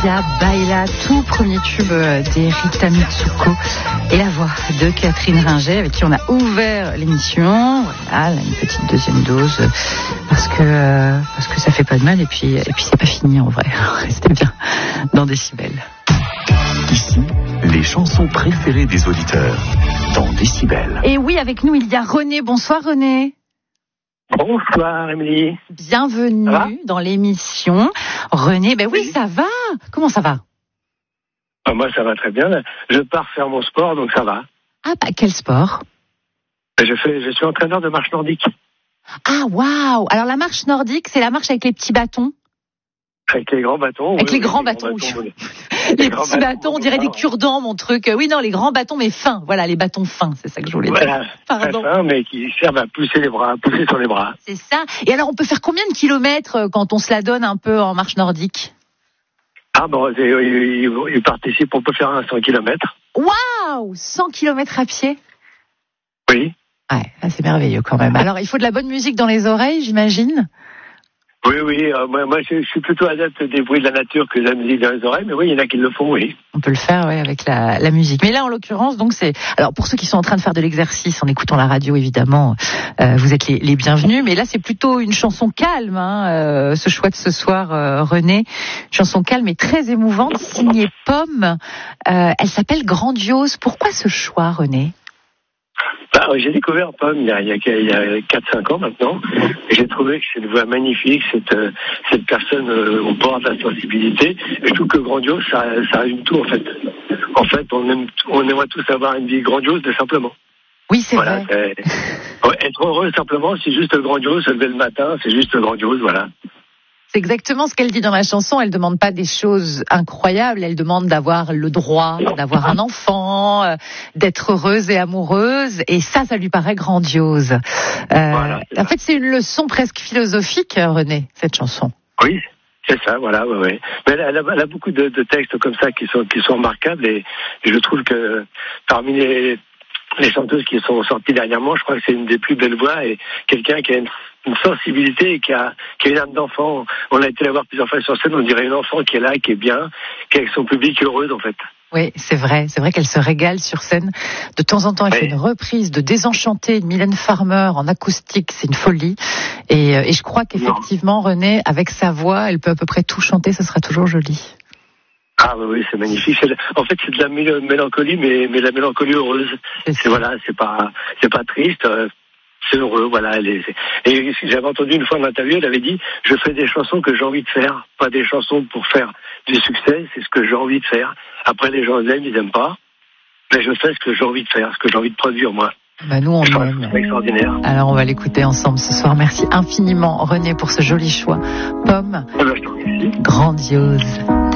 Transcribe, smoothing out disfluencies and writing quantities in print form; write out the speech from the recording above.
Sia, Baila, tout premier tube des Rita Mitsuko et la voix de Catherine Ringer avec qui on a ouvert l'émission. Voilà, une petite deuxième dose parce que ça fait pas de mal et puis c'est pas fini en vrai. Restez bien dans Décibel. Ici, les chansons préférées des auditeurs dans Décibel. Et oui, avec nous il y a René. Bonsoir René. Bonsoir Émilie. Bienvenue dans l'émission. René, ben oui, ça va. Comment ça va? Moi ça va très bien. Je pars faire mon sport, donc ça va. Ah bah quel sport? Je suis entraîneur de marche nordique. Ah waouh. Alors la marche nordique, c'est la marche avec les petits bâtons? Avec les grands bâtons. Avec les grands bâtons. Les petits bâtons, on dirait des cure-dents, mon truc. Oui, non, les grands bâtons, mais fins. Voilà, les bâtons fins, c'est ça que je voulais dire. Voilà, pardon. Fins, mais qui servent à pousser les bras, à pousser sur les bras. C'est ça. Et alors, on peut faire combien de kilomètres quand on se la donne un peu en marche nordique? Ah bon, ils participent, on peut faire un 100 km. Waouh, 100 km à pied? Oui. Ouais, c'est merveilleux quand même. Alors, il faut de la bonne musique dans les oreilles, j'imagine? Oui, moi je suis plutôt adepte des bruits de la nature que de la musique dans les oreilles, mais oui, il y en a qui le font, oui. On peut le faire, oui, avec la musique. Mais là, en l'occurrence, donc alors pour ceux qui sont en train de faire de l'exercice en écoutant la radio, évidemment, vous êtes les bienvenus. Mais là, c'est plutôt une chanson calme, ce choix de ce soir, René. Une chanson calme et très émouvante, signée Pomme. Elle s'appelle Grandiose. Pourquoi ce choix, René? J'ai découvert Pomme il y a 4-5 ans maintenant. Et j'ai trouvé que c'est une voix magnifique, cette personne au bord de la sensibilité. Et je trouve que Grandiose, ça résume tout en fait. En fait, on aimerait tous avoir une vie grandiose, tout simplement. Oui, c'est vrai. Être heureux simplement, c'est juste grandiose. Se lever le matin, c'est juste grandiose, voilà. C'est exactement ce qu'elle dit dans la chanson. Elle demande pas des choses incroyables. Elle demande d'avoir le droit, d'avoir un enfant, d'être heureuse et amoureuse. Et ça lui paraît grandiose. Voilà, en fait, c'est une leçon presque philosophique, René, cette chanson. Oui, c'est ça, voilà, ouais. Mais elle a beaucoup de textes comme ça qui sont remarquables. Et je trouve que parmi les chanteuses qui sont sorties dernièrement, je crois que c'est une des plus belles voix et quelqu'un qui a une sensibilité et qui a une âme d'enfant. On a été la voir plusieurs fois sur scène, on dirait une enfant qui est là, qui est bien, qui est avec son public heureuse en fait. Oui, c'est vrai qu'elle se régale sur scène. De temps en temps, elle fait une reprise de Désenchantée de Mylène Farmer en acoustique, c'est une folie. Et je crois qu'effectivement, René, avec sa voix, elle peut à peu près tout chanter, ce sera toujours joli. Ah oui, c'est magnifique. En fait, c'est de la mélancolie, mais de la mélancolie heureuse. C'est pas triste. C'est heureux, voilà. Et j'avais entendu une fois dans l'interview, elle avait dit, je fais des chansons que j'ai envie de faire, pas des chansons pour faire du succès, c'est ce que j'ai envie de faire. Après, les gens aiment, ils aiment pas. Mais je fais ce que j'ai envie de faire, ce que j'ai envie de produire, moi. Nous, on aime. C'est extraordinaire. Alors, on va l'écouter ensemble ce soir. Merci infiniment, René, pour ce joli choix. Pomme, Je te remercie. Grandiose.